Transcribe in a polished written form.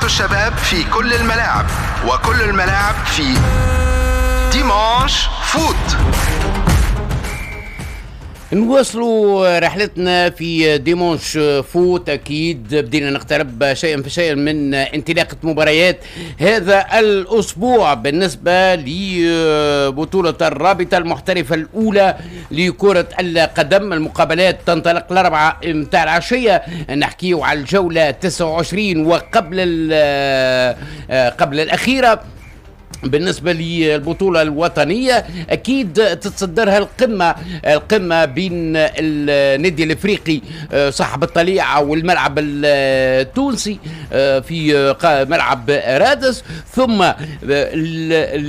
الشباب في كل الملاعب، وكل الملاعب في ديمانش فوت. نواصلوا رحلتنا في ديمونش فوت. أكيد بدينا نقترب شيئا فشيئا من انطلاقة مباريات هذا الأسبوع بالنسبة لبطولة الرابطة المحترفة الأولى لكرة القدم. المقابلات تنطلق الأربعة متاع العشية، نحكيو على الجولة 29 وقبل قبل الأخيرة. بالنسبة للبطولة الوطنية أكيد تتصدرها القمة بين النادي الإفريقي صاحب الطليعة والملعب التونسي في ملعب رادس، ثم